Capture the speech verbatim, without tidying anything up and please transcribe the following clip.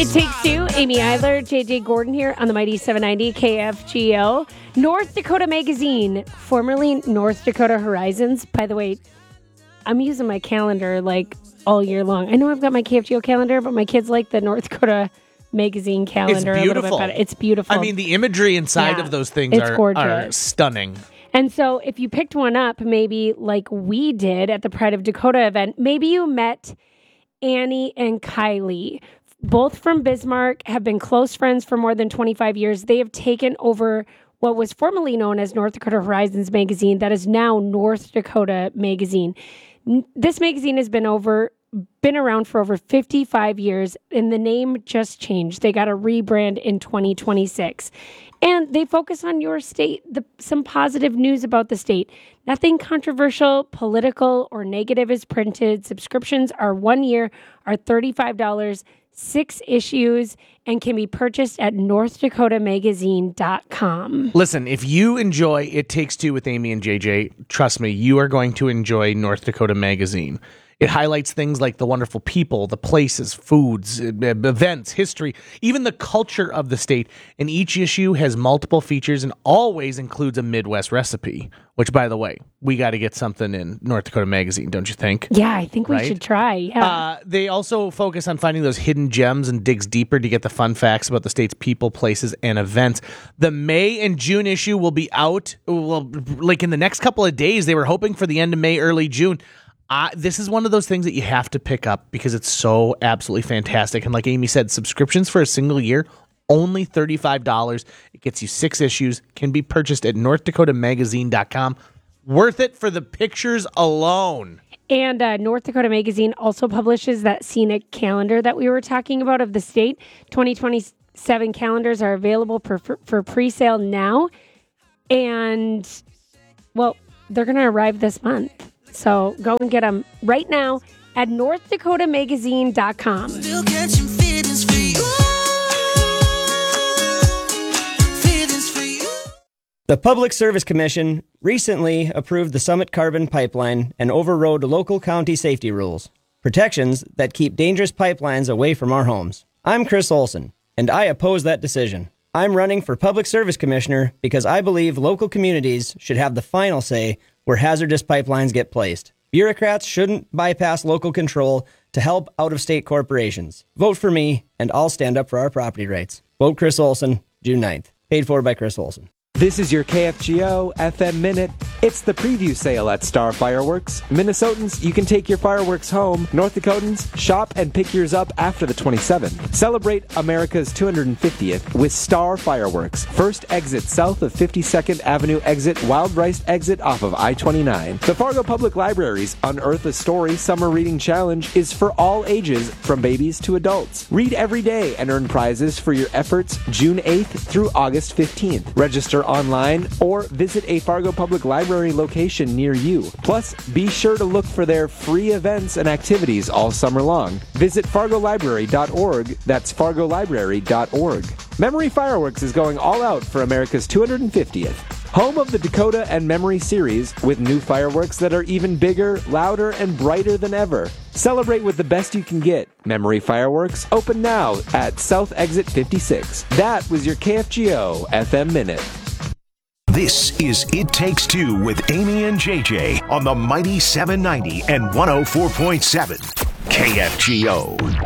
It Takes Two. Amy Eiler, J J Gordon here on the Mighty seven ninety K F G O. North Dakota Magazine, formerly North Dakota Horizons. By the way, I'm using my calendar like all year long. I know I've got my K F G O calendar, but my kids like the North Dakota Magazine calendar it's a little bit better. It's beautiful. I mean, the imagery inside yeah, of those things are, are stunning. And so if you picked one up, maybe like we did at the Pride of Dakota event, maybe you met Annie and Kylie, both from Bismarck, have been close friends for more than twenty-five years. They have taken over what was formerly known as North Dakota Horizons Magazine, that is now North Dakota Magazine. This magazine has been over, been around for over fifty-five years, and the name just changed. They got a rebrand in twenty twenty-six. And they focus on your state, the, some positive news about the state. Nothing controversial, political, or negative is printed. Subscriptions are one year, are thirty-five dollars, six issues, and can be purchased at north dakota magazine dot com. Listen, if you enjoy It Takes Two with Amy and J J, trust me, you are going to enjoy North Dakota Magazine. It highlights things like the wonderful people, the places, foods, events, history, even the culture of the state. And each issue has multiple features and always includes a Midwest recipe, which, by the way, we got to get something in North Dakota Magazine, don't you think? Yeah, I think we right? should try. Yeah. Uh, they also focus on finding those hidden gems and digs deeper to get the fun facts about the state's people, places, and events. The May and June issue will be out, well, like in the next couple of days. They were hoping for the end of May, early June. Uh, this is one of those things that you have to pick up because it's so absolutely fantastic. And like Amy said, subscriptions for a single year, only thirty-five dollars. It gets you six issues, can be purchased at north dakota magazine dot com. Worth it for the pictures alone. And uh, North Dakota Magazine also publishes that scenic calendar that we were talking about of the state. twenty twenty-seven calendars are available for, for, for pre-sale now. And, well, they're going to arrive this month. So go and get them right now at north dakota magazine dot com. Still catching feelings for you. Feelings for you. The Public Service Commission recently approved the Summit Carbon Pipeline and overrode local county safety rules, protections that keep dangerous pipelines away from our homes. I'm Chris Olson, and I oppose that decision. I'm running for Public Service Commissioner because I believe local communities should have the final say where hazardous pipelines get placed. Bureaucrats shouldn't bypass local control to help out-of-state corporations. Vote for me, and I'll stand up for our property rights. Vote Chris Olson, June ninth. Paid for by Chris Olson. This is your K F G O F M Minute. It's the preview sale at Star Fireworks. Minnesotans, you can take your fireworks home. North Dakotans, shop and pick yours up after the twenty-seventh. Celebrate America's two hundred fiftieth with Star Fireworks. First exit south of fifty-second Avenue exit, Wild Rice exit off of I twenty-nine. The Fargo Public Library's Unearth a Story Summer Reading Challenge is for all ages, from babies to adults. Read every day and earn prizes for your efforts June eighth through August fifteenth. Register online or visit a Fargo Public Library location near you. Plus, be sure to look for their free events and activities all summer long. Visit fargo library dot org. That's fargo library dot org. Memory Fireworks is going all out for America's two hundred fiftieth. Home of the Dakota and Memory series, with new fireworks that are even bigger, louder, and brighter than ever. Celebrate with the best you can get. Memory Fireworks, open now at South Exit fifty-six. That was your K F G O F M Minute. This is It Takes Two with Amy and J J on the Mighty seven ninety and one oh four point seven K F G O.